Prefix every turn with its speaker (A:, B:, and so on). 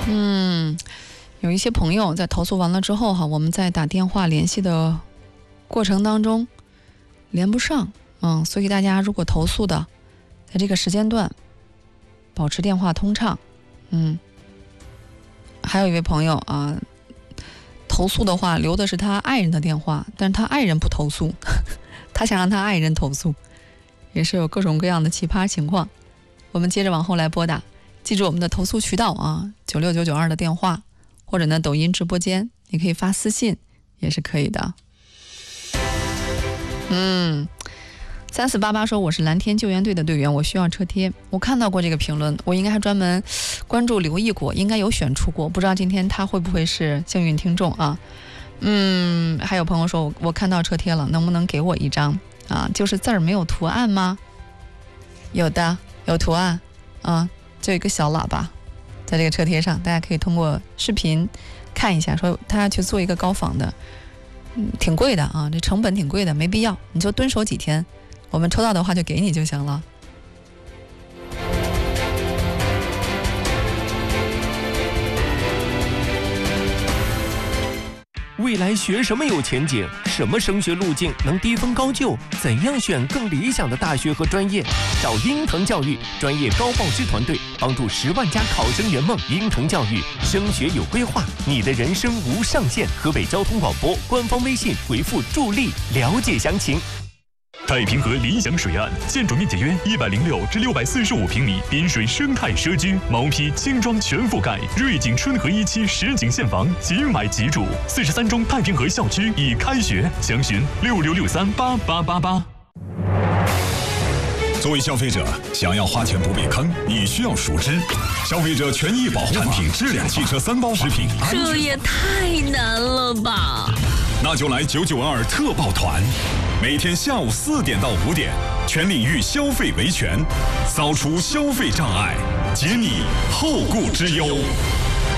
A: 有一些朋友在投诉完了之后哈，我们在打电话联系的过程当中连不上，所以大家如果投诉的，在这个时间段保持电话通畅。还有一位朋友啊，投诉的话留的是他爱人的电话，但是他爱人不投诉，他想让他爱人投诉，也是有各种各样的奇葩情况。我们接着往后来拨打，记住我们的投诉渠道啊，96992的电话，或者呢抖音直播间，你可以发私信也是可以的。3488说我是蓝天救援队的队员，我需要车贴。我看到过这个评论，我应该还专门关注留意过，应该有选出过，不知道今天他会不会是幸运听众啊？还有朋友说我看到车贴了，能不能给我一张啊？就是字儿没有图案吗？有的，有图案啊，就有一个小喇叭在这个车贴上，大家可以通过视频看一下，说他要去做一个高仿的，挺贵的啊，这成本挺贵的，没必要，你就蹲守几天，我们抽到的话就给你就行了。
B: 未来学什么有前景？什么升学路径能低分高就？怎样选更理想的大学和专业？找鹰腾教育专业高报师团队，帮助10万家考生圆梦。鹰腾教育升学有规划，你的人生无上限。河北交通广播官方微信回复助力了解详情。
C: 太平河理想水岸，建筑面积约106至645平米，滨水生态社区，毛坯轻装全覆盖，瑞景春和1期实景现房，即买即住。43中太平河校区已开学，详询6663888888。
D: 作为消费者，想要花钱不被坑，你需要熟知消费者权益保护产品质量汽车3包食品。
E: 这也太难了吧！
D: 那就来992特报团，每天下午4点到5点，全领域消费维权，扫除消费障碍，解你后顾之忧。